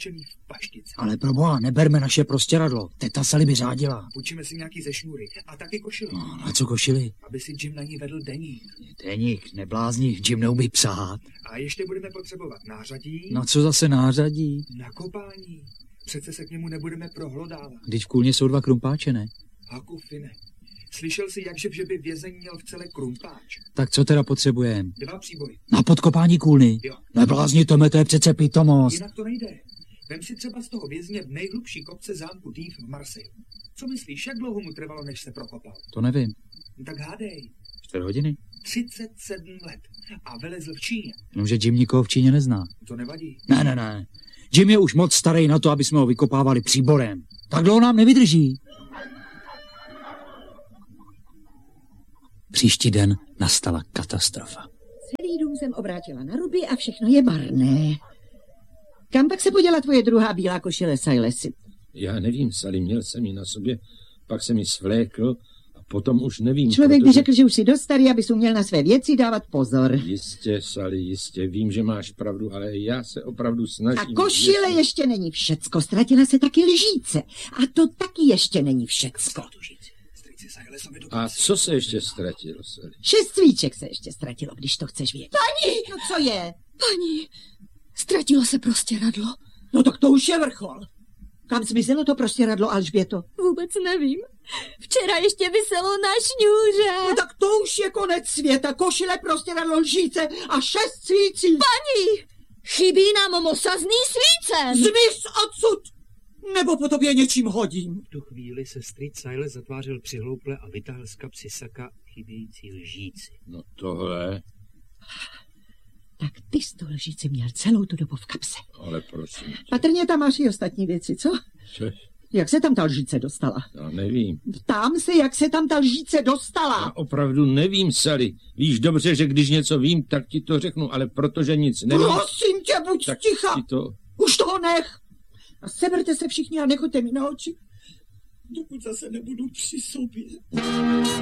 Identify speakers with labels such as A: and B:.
A: v paštice.
B: Ale proboha, neberme naše prostěradlo. Teta Sally by řádila.
A: Půjčíme si nějaký ze šňůry a taky košili.
B: No, a co košili?
A: Aby si Jim na ní vedl deník.
B: Deník, neblázní, Jim neumí psát.
A: A ještě budeme potřebovat nářadí.
B: Na co zase nářadí?
A: Na kopání. Přece se k němu nebudeme prohlodávat.
B: Když v kůlně jsou 2 krumpáče, ne?
A: Hakufine. Slyšel jsi, že by vězeň měl v celé krumpáč?
B: Tak co teda potřebujeme?
A: 2 příbory.
B: Na podkopání kůlny?
A: Jo.
B: Neblázni, to je přece pitomost.
A: Jinak to nejde. Vem si třeba z toho vězně v nejhlubší kopce zámku Thief v Marseille. Co myslíš, jak dlouho mu trvalo, než se prokopal?
B: To nevím.
A: Tak hádej.
B: 4 hodiny?
A: 37 let. A vylezl v Číně.
B: Jenomže Jim nikoho v Číně nezná.
A: To nevadí.
B: Ne. Jim je už moc starý na to, aby jsme ho vykopávali příborem. Tak dlouho nám nevydrží. Příští den nastala katastrofa.
C: Celý dům jsem obrátila na ruby a všechno je marné. Kam pak se poděla tvoje druhá bílá košile, Silesi?
D: Já nevím, Sally, měl jsem ji na sobě, pak jsem ji svlékl a potom už nevím.
C: Člověk by řekl, že už si dost starý, abys uměl na své věci dávat pozor.
D: Jistě, Sally, jistě, vím, že máš pravdu, ale já se opravdu snažím.
C: A košile ještě není všecko, ztratila se taky lžíce. A to taky ještě není všecko.
D: A co se ještě ztratilo, Sally?
C: 6 svíček se ještě ztratilo, když to chceš vědět.
E: Paní!
C: No co je?
E: Paní, ztratilo se prostěradlo.
C: No tak to už je vrchol. Kam zmizelo to prostěradlo, Alžběto?
E: Vůbec nevím. Včera ještě viselo na šňůře.
C: No tak to už je konec světa. Košile, prostěradlo, lžíce a 6 svící.
E: Paní, chybí nám mosazný svícen.
C: Zmiz odsud! Nebo po tobě něčím hodím.
A: V tu chvíli se strýc Silas zatvářil přihlouple a vytáhl z kapsy saka chybějící lžíci.
D: No tohle...
C: Tak ty jsi tu lžíci měl celou tu dobu v kapse.
D: Ale prosím tě.
C: Patrně tam máš i ostatní věci, co?
D: Což?
C: Jak se tam ta lžíce dostala?
D: Já nevím.
C: Ptám se, jak se tam ta lžíce dostala.
D: Já opravdu nevím, Sally. Víš dobře, že když něco vím, tak ti to řeknu, ale protože nic nevím...
C: Prosím tě, buď
D: tak
C: ticha.
D: to...
C: Už toho nech. A seberte se všichni a nechoďte mi na oči, dokud zase nebudu při sobě.